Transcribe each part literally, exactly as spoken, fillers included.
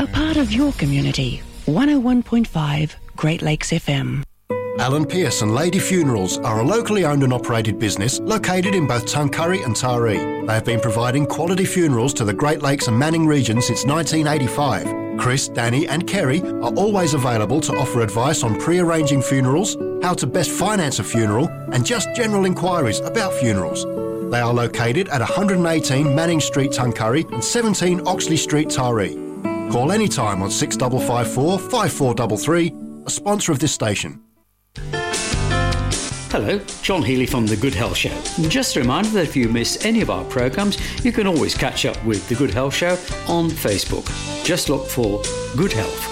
A part of your community. one oh one point five Great Lakes F M. Alan Pearce and Lady Funerals are a locally owned and operated business located in both Tuncurry and Taree. They have been providing quality funerals to the Great Lakes and Manning region since nineteen eighty-five. Chris, Danny and Kerry are always available to offer advice on pre-arranging funerals, how to best finance a funeral and just general inquiries about funerals. They are located at one eighteen Manning Street, Tuncurry and seventeen Oxley Street, Taree. Call anytime on six five five four, five four three three, a sponsor of this station. Hello, John Healy from The Good Health Show. Just a reminder that if you miss any of our programmes, you can always catch up with The Good Health Show on Facebook. Just look for Good Health.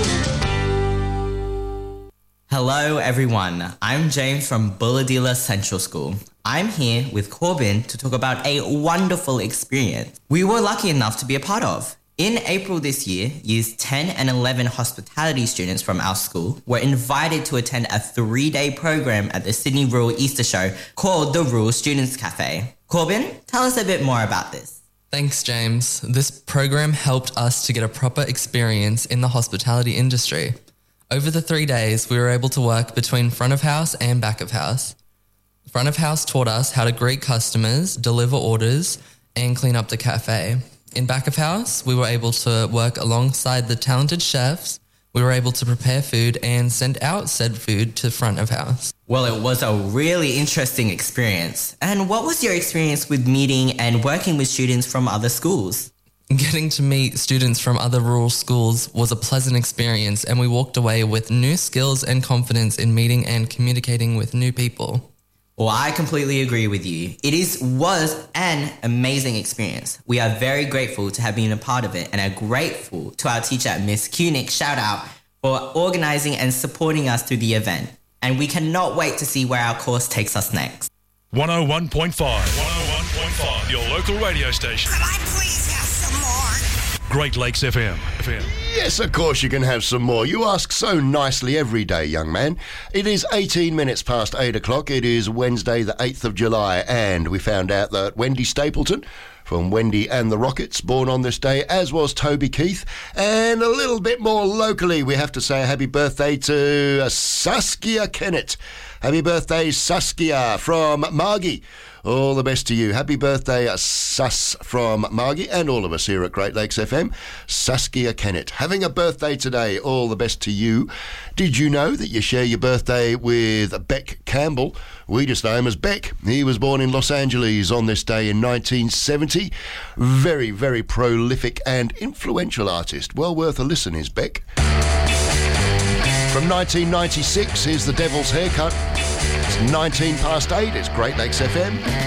Hello everyone, I'm James from Bulahdelah Central School. I'm here with Corbin to talk about a wonderful experience we were lucky enough to be a part of. In April this year, years ten and eleven hospitality students from our school were invited to attend a three-day program at the Sydney Rural Easter Show called the Rural Students Cafe. Corbin, tell us a bit more about this. Thanks, James. This program helped us to get a proper experience in the hospitality industry. Over the three days, we were able to work between front of house and back of house. Front of house taught us how to greet customers, deliver orders, and clean up the cafe. In back of house, we were able to work alongside the talented chefs. We were able to prepare food and send out said food to front of house. Well, it was a really interesting experience. And what was your experience with meeting and working with students from other schools? Getting to meet students from other rural schools was a pleasant experience, and we walked away with new skills and confidence in meeting and communicating with new people. Well, I completely agree with you. It is was an amazing experience. We are very grateful to have been a part of it and are grateful to our teacher, Miss Kunick, shout out, for organising and supporting us through the event. And we cannot wait to see where our course takes us next. one oh one point five. one oh one point five, your local radio station. Could I please have some more? Great Lakes F M. F M. Yes, of course you can have some more. You ask so nicely every day, young man. It is eighteen minutes past eight o'clock. It is Wednesday the eighth of July, and we found out that Wendy Stapleton from Wendy and the Rockets, born on this day, as was Toby Keith. And a little bit more locally, we have to say a happy birthday to Saskia Kennett. Happy birthday, Saskia from Margie. All the best to you. Happy birthday, Sas from Margie, and all of us here at Great Lakes F M. Saskia Kennett, having a birthday today. All the best to you. Did you know that you share your birthday with Beck Campbell? We just know him as Beck. He was born in Los Angeles on this day in nineteen seventy. Very, very prolific and influential artist. Well worth a listen is Beck. From nineteen ninety-six, here's The Devil's Haircut. It's nineteen past eight. It's Great Lakes F M.